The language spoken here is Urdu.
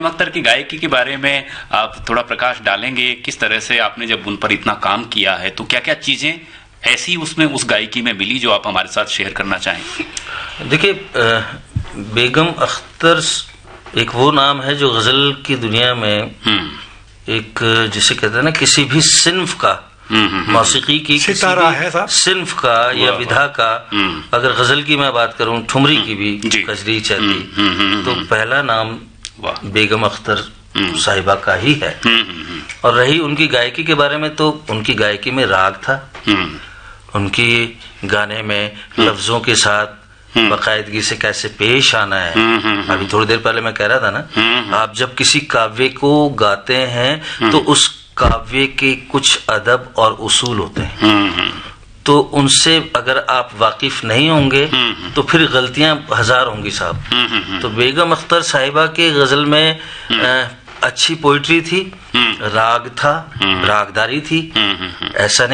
اختر کی گائکی کے بارے میں آپ تھوڑا پرکاش ڈالیں گے؟ کس طرح سے آپ نے جب ان پر اتنا کام کیا ہے تو کیا کیا چیزیں ایسی اس میں اس گائکی میں ملی جو آپ ہمارے ساتھ شیئر کرنا چاہیں؟ دیکھیے، بیگم اختر ایک وہ نام ہے جو غزل کی دنیا میں ایک جسے کہتے ہیں نا کسی بھی صنف کا، موسیقی کی ستارہ ہے صنف کا یا ودھا کا، اگر غزل کی میں بات کروں، ٹھمری کی بھی، کجری چہتی، تو پہلا نام بیگم اختر صاحبہ کا ہی ہے۔ اور رہی ان کی گائکی کے بارے میں، تو ان کی گائکی میں راگ تھا، ان کی گانے میں لفظوں کے ساتھ باقاعدگی سے کیسے پیش آنا ہے۔ ابھی تھوڑی دیر پہلے میں کہہ رہا تھا نا، آپ جب کسی کاویہ کو گاتے ہیں تو اس کاویہ کے کچھ ادب اور اصول ہوتے ہیں، تو ان سے اگر آپ واقف نہیں ہوں گے تو پھر غلطیاں ہزار ہوں گی صاحب۔ تو بیگم اختر صاحبہ کے غزل میں اچھی پوئٹری تھی، راگ تھا، راگداری تھی، ایسا نہیں